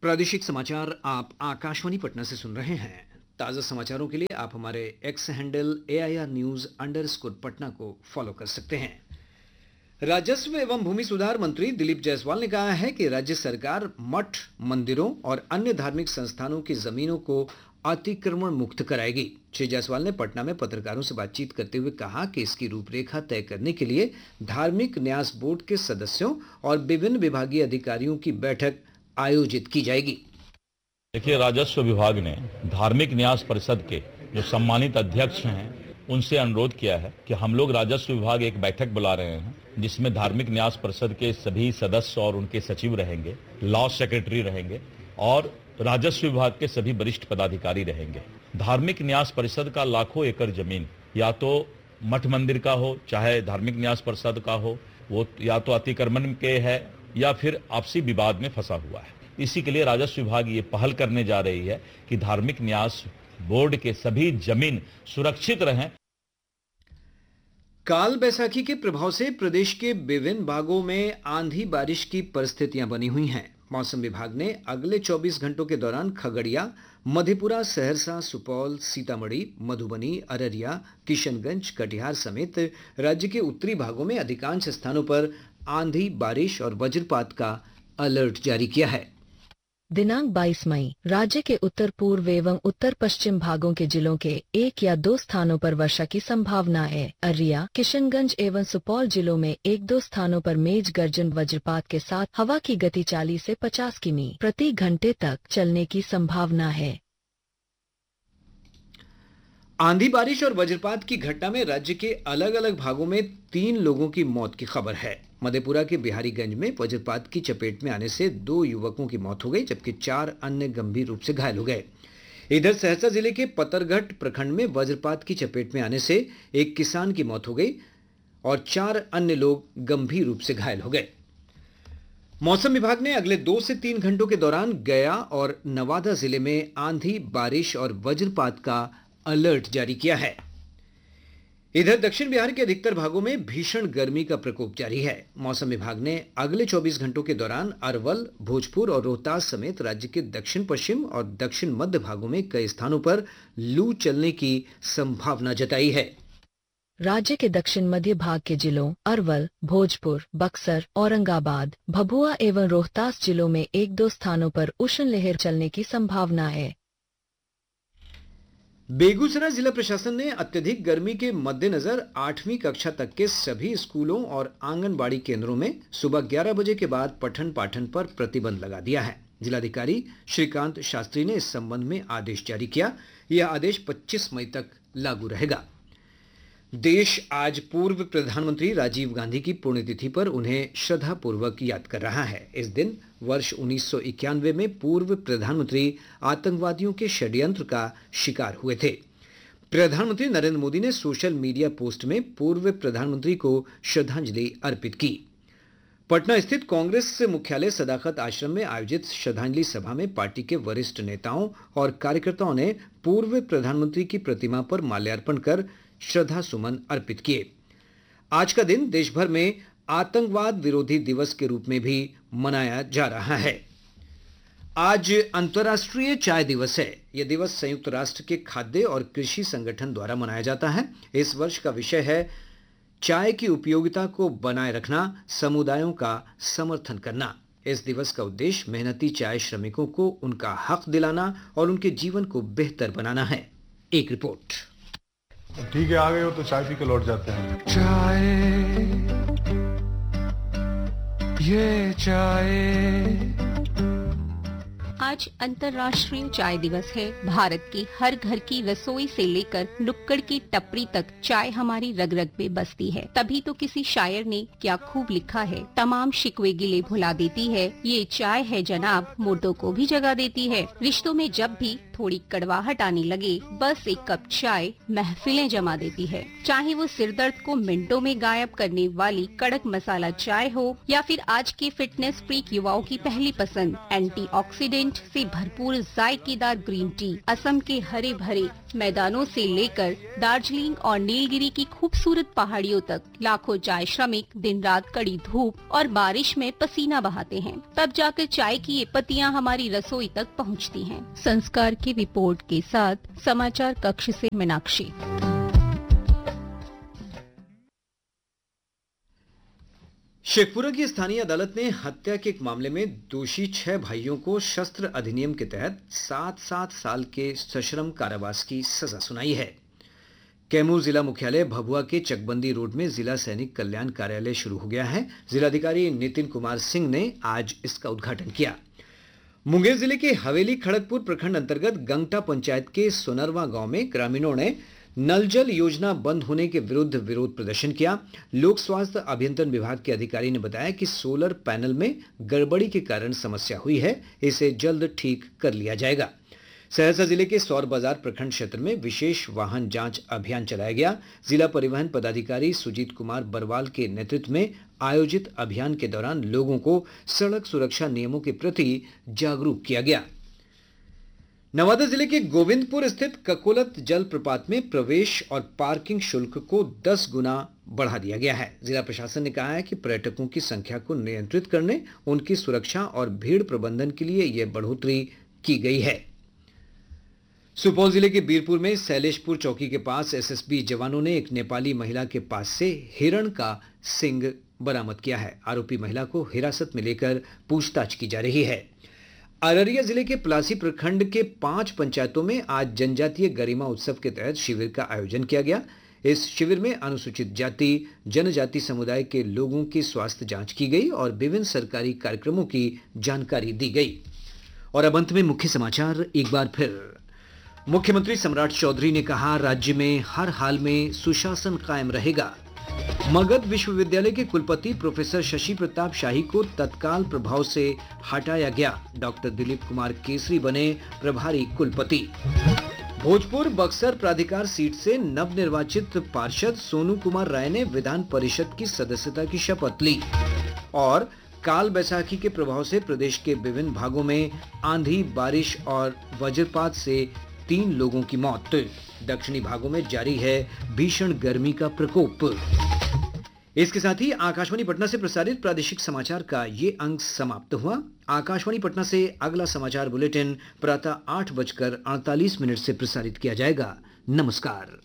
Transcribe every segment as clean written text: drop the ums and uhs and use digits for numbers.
प्रादेशिक समाचार आप आकाशवाणी पटना से सुन रहे हैं। ताज़ा समाचारों के लिए आप हमारे एक्स हैंडल AIR News_पटना को फॉलो कर सकते हैं। राजस्व एवं भूमि सुधार मंत्री दिलीप जायसवाल ने कहा है कि राज्य सरकार मठ, मंदिरों और अन्य धार्मिक संस्थानों की जमीनों को अतिक्रमण मुक्त कराएगी। श्री जायसवाल ने पटना में पत्रकारों से बातचीत करते हुए कहा कि इसकी रूपरेखा तय करने के लिए धार्मिक न्यास बोर्ड के सदस्यों और विभिन्न विभागीय अधिकारियों की बैठक आयोजित की जाएगी। देखिए, राजस्व विभाग ने धार्मिक न्यास परिषद के जो सम्मानित अध्यक्ष हैं उनसे अनुरोध किया है कि हम लोग राजस्व विभाग एक बैठक बुला रहे हैं जिसमें धार्मिक न्यास परिषद के सभी सदस्य और उनके सचिव रहेंगे, लॉ सेक्रेटरी रहेंगे और राजस्व विभाग के सभी वरिष्ठ पदाधिकारी रहेंगे। धार्मिक न्यास परिषद का लाखों एकड़ जमीन या तो मठ मंदिर का हो चाहे धार्मिक न्यास परिषद का हो, वो या तो अतिक्रमण के है या फिर आपसी विवाद में फंसा हुआ है। इसी के लिए राजस्व विभाग ये पहल करने जा रही है कि धार्मिक न्यास बोर्ड के सभी जमीन सुरक्षित रहें। काल बैसाखी के प्रभाव से प्रदेश के विभिन्न भागों में आंधी बारिश की परिस्थितियां बनी हुई हैं। मौसम विभाग ने अगले 24 घंटों के दौरान खगड़िया, मधेपुरा, सहरसा, सुपौल, सीतामढ़ी, मधुबनी, अररिया, किशनगंज, कटिहार समेत राज्य के उत्तरी भागों में अधिकांश स्थानों पर आंधी, बारिश और वज्रपात का अलर्ट जारी किया है। दिनांक 22 मई राज्य के उत्तर पूर्व एवं उत्तर पश्चिम भागों के जिलों के 1 या 2 स्थानों पर वर्षा की संभावना है। अररिया, किशनगंज एवं सुपौल जिलों में 1-2 स्थानों पर मेघ गर्जन वज्रपात के साथ हवा की गति 40 से 50 किमी प्रति घंटे तक चलने की संभावना है। आंधी, बारिश और वज्रपात की घटना में राज्य के अलग अलग भागों में 3 लोगों की मौत की खबर है। मधेपुरा के बिहारीगंज में वज्रपात की चपेट में आने से 2 युवकों की मौत हो गई जबकि 4 अन्य गंभीर रूप से घायल हो गए। इधर सहरसा जिले के पतरघट प्रखंड में वज्रपात की चपेट में आने से एक किसान की मौत हो गई और 4 अन्य लोग गंभीर रूप से घायल हो गए। मौसम विभाग ने अगले 2 से 3 घंटों के दौरान गया और नवादा जिले में आंधी, बारिश और वज्रपात का अलर्ट जारी किया है। इधर दक्षिण बिहार के अधिकतर भागों में भीषण गर्मी का प्रकोप जारी है। मौसम विभाग ने अगले 24 घंटों के दौरान अरवल, भोजपुर और रोहतास समेत राज्य के दक्षिण पश्चिम और दक्षिण मध्य भागों में कई स्थानों पर लू चलने की संभावना जताई है। राज्य के दक्षिण मध्य भाग के जिलों अरवल, भोजपुर, बक्सर, औरंगाबाद, भभुआ एवं रोहतास जिलों में 1-2 स्थानों पर उष्ण लहर चलने की संभावना है। बेगूसराय जिला प्रशासन ने अत्यधिक गर्मी के मद्देनजर 8वीं कक्षा तक के सभी स्कूलों और आंगनबाड़ी केंद्रों में सुबह 11 बजे के बाद पठन पाठन पर प्रतिबंध लगा दिया है। जिलाधिकारी श्रीकांत शास्त्री ने इस संबंध में आदेश जारी किया। यह आदेश 25 मई तक लागू रहेगा। देश आज पूर्व प्रधानमंत्री राजीव गांधी की पुण्यतिथि पर उन्हें श्रद्धापूर्वक याद कर रहा है। इस दिन वर्ष 1991 में पूर्व प्रधानमंत्री आतंकवादियों के षड्यंत्र का शिकार हुए थे। प्रधानमंत्री नरेंद्र मोदी ने सोशल मीडिया पोस्ट में पूर्व प्रधानमंत्री को श्रद्धांजलि अर्पित की। पटना स्थित कांग्रेस मुख्यालय सदाकत आश्रम में आयोजित श्रद्धांजलि सभा में पार्टी के वरिष्ठ नेताओं और कार्यकर्ताओं ने पूर्व प्रधानमंत्री की प्रतिमा पर माल्यार्पण कर श्रद्धा सुमन अर्पित किए। आज का दिन देश भर में आतंकवाद विरोधी दिवस के रूप में भी मनाया जा रहा है। आज अंतर्राष्ट्रीय चाय दिवस है। यह दिवस संयुक्त राष्ट्र के खाद्य और कृषि संगठन द्वारा मनाया जाता है। इस वर्ष का विषय है चाय की उपयोगिता को बनाए रखना, समुदायों का समर्थन करना। इस दिवस का उद्देश्य मेहनती चाय श्रमिकों को उनका हक दिलाना और उनके जीवन को बेहतर बनाना है। एक रिपोर्ट। ठीक है, आ गए हो तो चाय पी के लौट जाते हैं। चाय, ये चाय। आज अंतर्राष्ट्रीय चाय दिवस है। भारत की हर घर की रसोई से लेकर नुक्कड़ की टपरी तक चाय हमारी रग रग में बसती है। तभी तो किसी शायर ने क्या खूब लिखा है, तमाम शिकवे गिले भुला देती है, ये चाय है जनाब, मुर्दों को भी जगा देती है। रिश्तों में जब भी थोड़ी कड़वाहट आने लगे, बस एक कप चाय महफिलें जमा देती है। चाहे वो सिरदर्द को मिनटों में गायब करने वाली कड़क मसाला चाय हो या फिर आज के फिटनेस फ्रीक युवाओं की पहली पसंद एंटीऑक्सीडेंट न्यूट्रिएंट से भरपूर जायकेदार ग्रीन टी, असम के हरे भरे मैदानों से लेकर दार्जिलिंग और नीलगिरी की खूबसूरत पहाड़ियों तक लाखों चाय श्रमिक दिन रात कड़ी धूप और बारिश में पसीना बहाते हैं। तब जाकर चाय की ये पत्तियां हमारी रसोई तक पहुंचती हैं। संस्कार की रिपोर्ट के साथ समाचार कक्ष से मीनाक्षी। शेखपुरा की स्थानीय अदालत ने हत्या के एक मामले में दोषी 6 भाइयों को शस्त्र अधिनियम के तहत 7-7 साल के सश्रम कारावास की सजा सुनाई है। कैमूर जिला मुख्यालय भभुआ के चकबंदी रोड में जिला सैनिक कल्याण कार्यालय शुरू हो गया है। जिलाधिकारी नितिन कुमार सिंह ने आज इसका उद्घाटन किया। मुंगेर जिले के हवेली खड़गपुर प्रखंड अंतर्गत गंगटा पंचायत के सोनरवा गांव में ग्रामीणों ने नल जल योजना बंद होने के विरुद्ध विरोध प्रदर्शन किया। लोक स्वास्थ्य अभियंत्रण विभाग के अधिकारी ने बताया कि सोलर पैनल में गड़बड़ी के कारण समस्या हुई है, इसे जल्द ठीक कर लिया जाएगा। सहरसा जिले के सौर बाजार प्रखंड क्षेत्र में विशेष वाहन जांच अभियान चलाया गया। जिला परिवहन पदाधिकारी सुजीत कुमार बरवाल के नेतृत्व में आयोजित अभियान के दौरान लोगों को सड़क सुरक्षा नियमों के प्रति जागरूक किया गया। नवादा जिले के गोविंदपुर स्थित ककोलत जल प्रपात में प्रवेश और पार्किंग शुल्क को 10 गुना बढ़ा दिया गया है। जिला प्रशासन ने कहा है कि पर्यटकों की संख्या को नियंत्रित करने, उनकी सुरक्षा और भीड़ प्रबंधन के लिए यह बढ़ोतरी की गई है। सुपौल जिले के बीरपुर में शैलेशपुर चौकी के पास एसएसबी जवानों ने एक नेपाली महिला के पास से हिरण का सींग बरामद किया है। आरोपी महिला को हिरासत में लेकर पूछताछ की जा रही है। अररिया जिले के पलासी प्रखंड के 5 पंचायतों में आज जनजातीय गरिमा उत्सव के तहत शिविर का आयोजन किया गया। इस शिविर में अनुसूचित जाति जनजाति समुदाय के लोगों की स्वास्थ्य जांच की गई और विभिन्न सरकारी कार्यक्रमों की जानकारी दी गई। और अब अंत में मुख्य समाचार एक बार फिर। मुख्यमंत्री सम्राट चौधरी ने कहा, राज्य में हर हाल में सुशासन कायम रहेगा। मगध विश्वविद्यालय के कुलपति प्रोफेसर शशि प्रताप शाही को तत्काल प्रभाव से हटाया गया। डॉक्टर दिलीप कुमार केसरी बने प्रभारी कुलपति। भोजपुर बक्सर प्राधिकार सीट से नवनिर्वाचित पार्षद सोनू कुमार राय ने विधान परिषद की सदस्यता की शपथ ली। और काल बैसाखी के प्रभाव से प्रदेश के विभिन्न भागों में आंधी, बारिश और वज्रपात से 3 लोगों की मौत। दक्षिणी भागों में जारी है भीषण गर्मी का प्रकोप। इसके साथ ही आकाशवाणी पटना से प्रसारित प्रादेशिक समाचार का ये अंक समाप्त हुआ। आकाशवाणी पटना से अगला समाचार बुलेटिन प्रातः 8:48 से प्रसारित किया जाएगा। नमस्कार।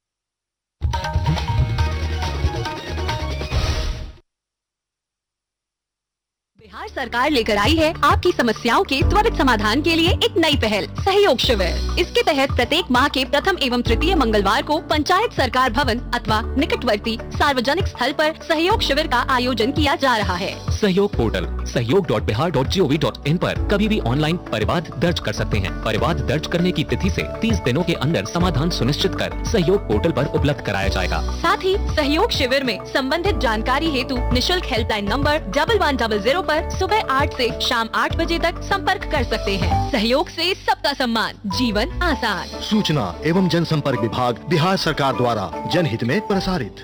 बिहार सरकार लेकर आई है आपकी समस्याओं के त्वरित समाधान के लिए एक नई पहल, सहयोग शिविर। इसके तहत प्रत्येक माह के प्रथम एवं तृतीय मंगलवार को पंचायत सरकार भवन अथवा निकटवर्ती सार्वजनिक स्थल पर सहयोग शिविर का आयोजन किया जा रहा है। सहयोग पोर्टल सहयोग.bihar.gov.in पर कभी भी ऑनलाइन परिवाद दर्ज कर सकते हैं। परिवाद दर्ज करने की तिथि से 30 दिनों के अंदर समाधान सुनिश्चित कर सहयोग पोर्टल पर उपलब्ध कराया जाएगा। साथ ही सहयोग शिविर में संबंधित जानकारी हेतु निःशुल्क हेल्पलाइन नंबर 1100 पर सुबह 8 से शाम 8 बजे तक संपर्क कर सकते हैं। सहयोग से सबका सम्मान, जीवन आसान। सूचना एवं जनसंपर्क विभाग, बिहार सरकार द्वारा जनहित में प्रसारित।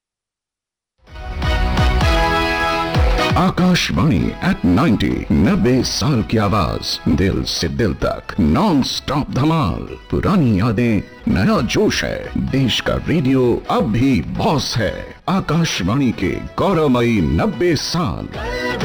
आकाशवाणी एट 90 साल की आवाज, दिल से दिल तक नॉन स्टॉप धमाल। पुरानी यादें, नया जोश है। देश का रेडियो अब भी बॉस है। आकाशवाणी के गौरवमयी 90 साल।